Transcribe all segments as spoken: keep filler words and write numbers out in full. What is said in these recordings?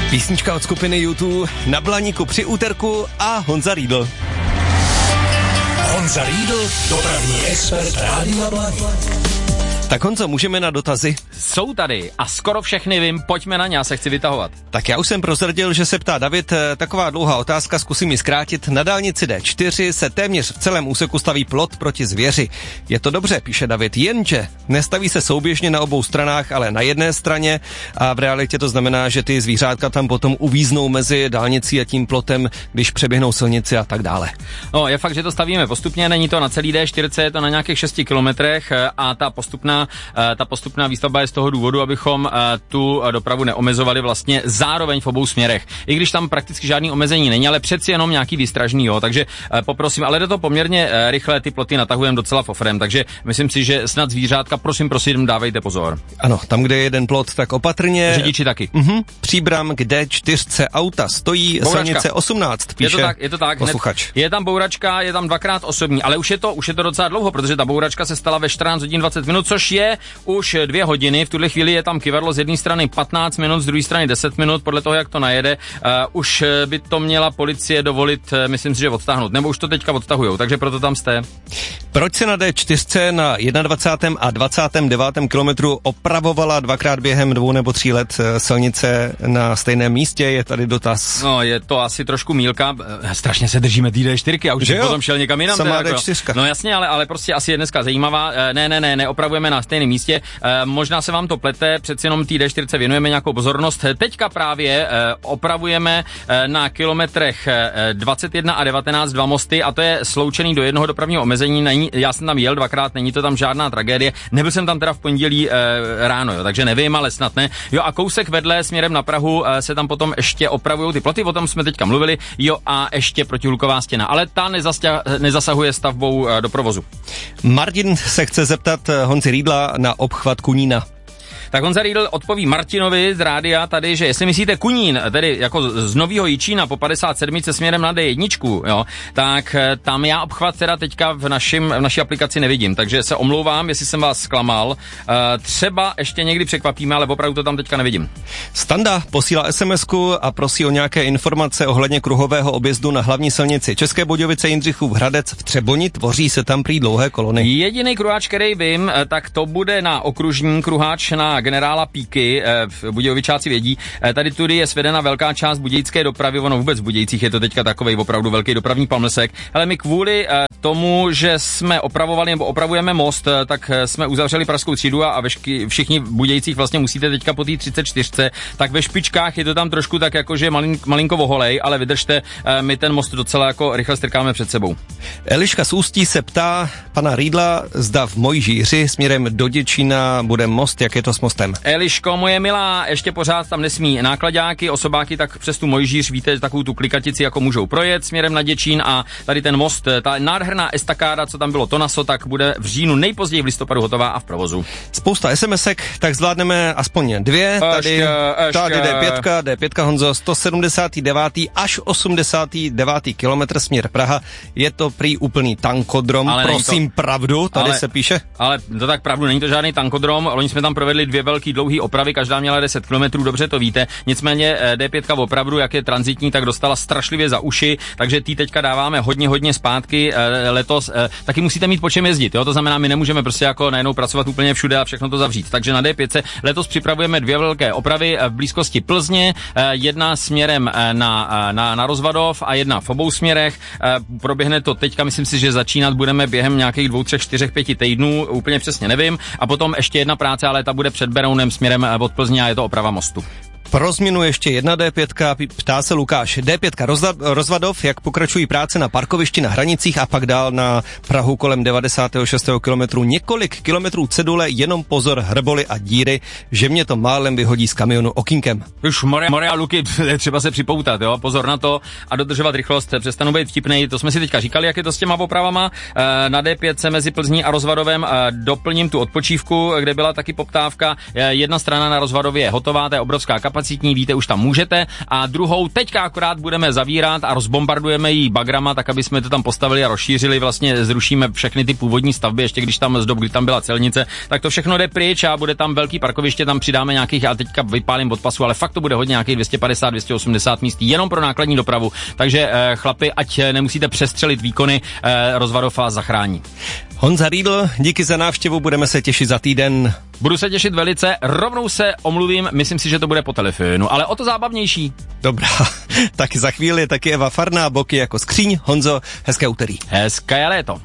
Písnička od skupiny U dva na Blaníku při úterku a Honza Riedl. Honza Riedl, dopravní expert Rádia Blaník. Tak Honzo, můžeme na dotazy? Jsou tady a skoro všechny vím, pojďme na ně, já se chci vytahovat. Tak já už jsem prozradil, že se ptá David, taková dlouhá otázka, zkusím ji zkrátit. Na dálnici D čtyři se téměř v celém úseku staví plot proti zvěři. Je to dobře, píše David, jenže nestaví se souběžně na obou stranách, ale na jedné straně a v realitě to znamená, že ty zvířátka tam potom uvíznou mezi dálnicí a tím plotem, když přeběhnou silnici a tak dále. No, je fakt, že to stavíme postupně, není to na celý D čtyři, je to na nějakých šesti kilometrech a ta postupná Ta postupná výstavba je z toho důvodu, abychom tu dopravu neomezovali vlastně zároveň v obou směrech. I když tam prakticky žádný omezení není, ale přeci jenom nějaký výstražný, jo. Takže poprosím, ale jde to poměrně rychle, ty ploty natahujeme docela fofrem, takže myslím si, že snad zvířátka, prosím, prosím, dávejte pozor. Ano, tam, kde je jeden plot, tak opatrně. Řidiči taky. Mhm. Příbram k D čtyři auta stojí bouračka. Silnice osmnáct, píše je to tak, je to tak. posluchač. Je tam bouračka, je tam dvakrát osobní, ale už je to, už je to docela dlouho, protože ta bouračka se stala ve čtrnáct hodin dvacet minut, což je už dvě hodiny, v tuhle chvíli je tam kyvadlo z jedné strany patnáct minut, z druhé strany deset minut, podle toho, jak to najede. Uh, už by to měla policie dovolit, uh, myslím si, že odtáhnout, nebo už to teďka odtahujou, takže proto tam jste. Proč se na D čtyři na dvacátém prvním a dvacátém devátém kilometru opravovala dvakrát během dvou nebo tří let silnice na stejném místě? Je tady dotaz. No, je to asi trošku mýlka. Strašně se držíme té D čtyři a už jsem potom šel někam jinam. Samá D čtyři. No jasně, ale, ale prostě asi je dneska zajímavá. Ne, ne, ne, neopravujeme na stejném místě. Možná se vám to plete, přeci jenom té D čtyři věnujeme nějakou pozornost. Teďka právě opravujeme na kilometrech dvacet jedna a devatenáct dva mosty a to je sloučený do jednoho dopravního omezení. Není, já jsem tam jel dvakrát, není to tam žádná tragédie. Nebyl jsem tam teda v pondělí e, ráno, jo, takže nevím, ale snad ne. Jo, a kousek vedle směrem na Prahu e, se tam potom ještě opravují ty ploty, o tom jsme teďka mluvili. Jo, a ještě protihluková stěna, ale ta nezastia, nezasahuje stavbou e, do provozu. Martin se chce zeptat Honzi Riedla na obchvat Kunína. Tak Honza Riedl odpoví Martinovi z rádia tady, že jestli myslíte Kunín, tedy jako z Novýho Jičína po padesát sedm směrem na D jedna, jo, tak tam já obchvat teda teďka v, našim, v naší aplikaci nevidím, takže se omlouvám, jestli jsem vás zklamal. Uh, třeba ještě někdy překvapíme, ale opravdu to tam teďka nevidím. Standa posílá SMSku a prosí o nějaké informace ohledně kruhového objezdu na hlavní silnici České Budějovice, Jindřichův Hradec v Třeboni, tvoří se tam prý dlouhé kolony. Jediný kruháč, který vím, tak to bude na okružní kruháč na generála Píky, v Budějovičáci vědí. Tady tudy je svedena velká část budějické dopravy, ono vůbec v Budějcích je to teďka takovej opravdu velký dopravní pamlsek. Ale my kvůli tomu, že jsme opravovali nebo opravujeme most, tak jsme uzavřeli pražskou třídu a vešky, všichni v Budějcích vlastně musíte teďka po té třicet čtyřce, tak ve špičkách je to tam trošku tak jakože malin, malinko voholej, ale vydržte, my ten most docela jako rychle strkáme před sebou. Eliška z Ústí se ptá pana Riedla, zda v Mojžíři směrem do Děčína bude most, jak je to s mostem. Eliško, moje milá, ještě pořád tam nesmí nákladáky, osobáky, tak přes tu Mojžíř, víte, takovou tu klikatici jako můžou projet směrem na Děčín a tady ten most, ta nádherná estakáda, co tam bylo Tonaso, tak bude v říjnu, nejpozději v listopadu hotová a v provozu. Spousta SMSek, tak zvládneme aspoň dvě. Tady, ještě, tady ještě. D pět, D pět Honzo, sto sedmdesát devět až osmdesát devět kilometr směr Praha. Je to prý úplný tankodrom, ale prosím to... pravdu, tady ale, se píše. Ale to tak pravdu, není to žádný tankodrom, oni jsme tam provedli dvě velký dlouhý opravy, každá měla deset kilometrů, dobře to víte. Nicméně D pět opravdu, jak je tranzitní, tak dostala strašlivě za uši, takže tý teďka dáváme hodně, hodně zpátky letos. Taky musíte mít po čem jezdit, jo? To znamená, my nemůžeme prostě jako najednou pracovat úplně všude a všechno to zavřít. Takže na D pět letos připravujeme dvě velké opravy v blízkosti Plzně, jedna směrem na, na, na Rozvadov a jedna v obou směrech. Proběhne to teďka, myslím si, že začínat budeme během nějakých dvou, třech, čtyřech, pěti týdnů, úplně přesně nevím. A potom ještě jedna práce, ale ta bude před Berounem směrem od Plzně a je to oprava mostu. Pro změnu ještě jedna D pět, ptá se Lukáš. D pět Rozvadov, jak pokračují práce na parkovišti na Hranicích a pak dál na Prahu kolem devadesátého šestého kilometru. Několik kilometrů cedule, jenom pozor, hrboly a díry, že mě to málem vyhodí z kamionu okýnkem. Už more, more a luky, třeba se připoutat, jo, pozor na to a dodržovat rychlost, přestanu být vtipnej, to jsme si teďka říkali, jak je to s těma opravama. Na D pět mezi Plzní a Rozvadovem doplním tu odpočívku, kde byla taky poptávka. Jedna strana na Rozvadově je hotová, to je obrovská kapacita. kapacitní, víte, už tam můžete. A druhou teďka akorát budeme zavírat a rozbombardujeme ji bagrama, tak aby jsme to tam postavili a rozšířili, vlastně zrušíme všechny ty původní stavby, ještě když tam z dob, kdy tam byla celnice, tak to všechno jde pryč a bude tam velký parkoviště, tam přidáme nějakých, já teďka vypálím od pasu, ale fakt to bude hodně nějakých dvě stě padesát, dvě stě osmdesát míst jenom pro nákladní dopravu. Takže eh, chlapi, ať nemusíte přestřelit výkony, eh, Rozvadov vás zachrání. Honza Riedl, díky za návštěvu, budeme se těšit za týden. Budu se těšit velice, rovnou se omluvím, myslím si, že to bude po telefonu, ale o to zábavnější. Dobrá, tak za chvíli taky Eva Farná, boky jako skříň. Honzo, hezké úterý. Hezké léto.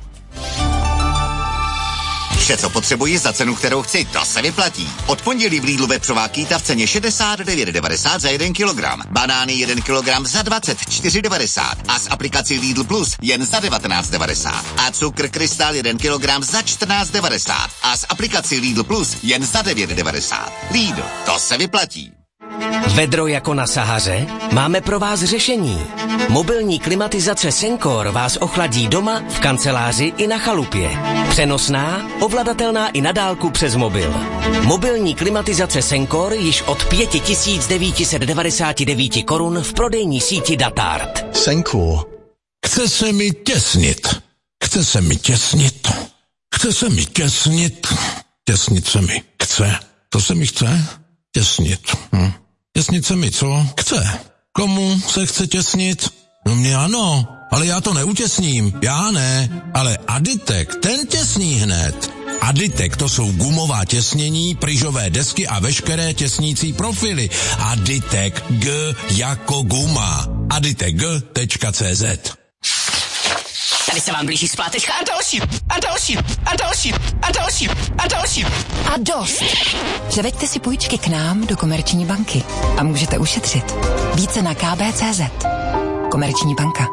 Vše, co potřebuji za cenu, kterou chci, to se vyplatí. Od pondělí v Lidlu vepřová kýta v ceně šedesát devět devadesát za jeden kilogram. Banány jeden kilogram za dvacet čtyři devadesát a s aplikací Lidl Plus jen za devatenáct devadesát. A cukr Krystal jeden kilogram za čtrnáct devadesát a s aplikací Lidl Plus jen za devět devadesát. Lidl, to se vyplatí. Vedro jako na Sahaře? Máme pro vás řešení. Mobilní klimatizace Sencor vás ochladí doma, v kanceláři i na chalupě. Přenosná, ovladatelná i na dálku přes mobil. Mobilní klimatizace Sencor již od pět tisíc devět set devadesát devět korun v prodejní síti Datart. Sencor. Chce se mi těsnit. Chce se mi těsnit. Chce se mi těsnit. Těsnit se mi chce. To se mi chce? Těsnit. Hm. Těsnit se mi co? Chce. Komu se chce těsnit? No mě ano, ale já to neutěsním. Já ne, ale Aditek, ten těsní hned. Aditek, to jsou gumová těsnění, pryžové desky a veškeré těsnící profily. Aditek G jako guma. aditek tečka cé zet. Tady se vám blíží splátečka a další, a další, a další, a další, a další. A dost. Převeďte si půjčky k nám do Komerční banky a můžete ušetřit. Více na ká bé tečka cé zet. Komerční banka.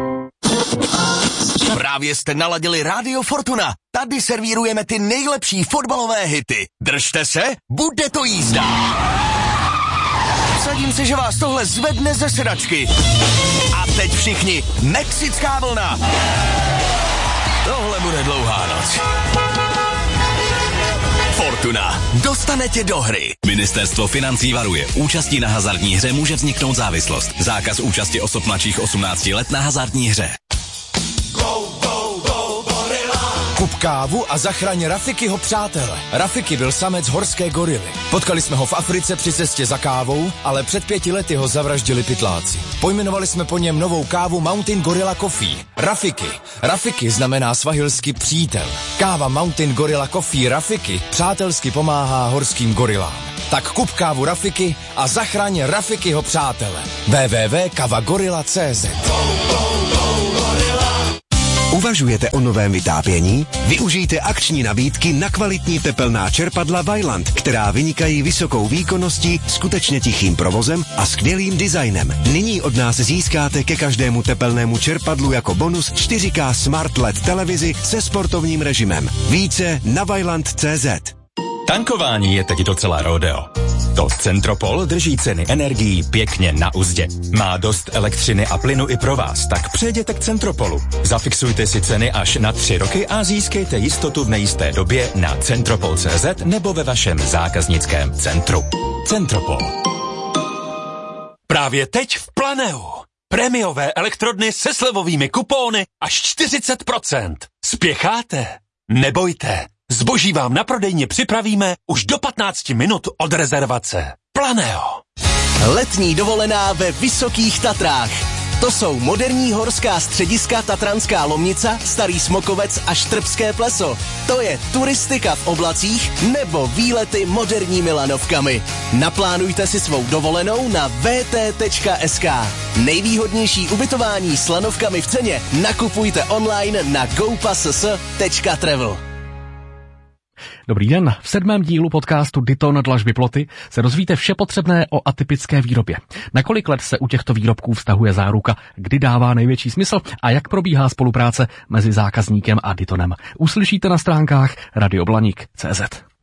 Právě jste naladili Rádio Fortuna. Tady servírujeme ty nejlepší fotbalové hity. Držte se, bude to jízda. Vsadím se, že vás tohle zvedne ze sedačky. A teď všichni, mexická vlna. Tohle bude dlouhá noc. Fortuna, dostane tě do hry. Ministerstvo financí varuje. Účastí na hazardní hře může vzniknout závislost. Zákaz účasti osob mladších osmnácti let na hazardní hře. Kup kávu a zachraň Rafikyho přátele. Rafiki byl samec horské gorily. Potkali jsme ho v Africe při cestě za kávou, ale před pěti lety ho zavraždili pytláci. Pojmenovali jsme po něm novou kávu Mountain Gorilla Coffee. Rafiki. Rafiki znamená svahilsky přítel. Káva Mountain Gorilla Coffee Rafiki přátelsky pomáhá horským gorilám. Tak kup kávu Rafiki a zachraň Rafikyho přátele. w w w tečka kavagorilla tečka cé zet. Uvažujete o novém vytápění? Využijte akční nabídky na kvalitní tepelná čerpadla Vaillant, která vynikají vysokou výkonností, skutečně tichým provozem a skvělým designem. Nyní od nás získáte ke každému tepelnému čerpadlu jako bonus čtyři ká Smart el é dé televizi se sportovním režimem. Více na vaillant tečka cé zet. Tankování je teď docela rodeo. To Centropol drží ceny energií pěkně na uzdě. Má dost elektřiny a plynu i pro vás, tak přejděte k Centropolu. Zafixujte si ceny až na tři roky a získejte jistotu v nejisté době na centropol tečka cé zet nebo ve vašem zákaznickém centru. Centropol. Právě teď v Planeu. Prémiové elektrodny se slevovými kupóny až čtyřicet procent. Spěcháte? Nebojte. Zboží vám na prodejně připravíme už do patnácti minut od rezervace. Planeo. Letní dovolená ve Vysokých Tatrách. To jsou moderní horská střediska Tatranská Lomnica, Starý Smokovec a Štrbské pleso. To je turistika v oblacích nebo výlety moderními lanovkami. Naplánujte si svou dovolenou na vé té tečka es ká. Nejvýhodnější ubytování s lanovkami v ceně nakupujte online na go pass tečka travel. Dobrý den, v sedmém dílu podcastu Diton dlažby ploty se dozvíte vše potřebné o atypické výrobě. Na kolik let se u těchto výrobků vztahuje záruka, kdy dává největší smysl a jak probíhá spolupráce mezi zákazníkem a Ditonem. Uslyšíte na stránkách radioblanik tečka cé zet.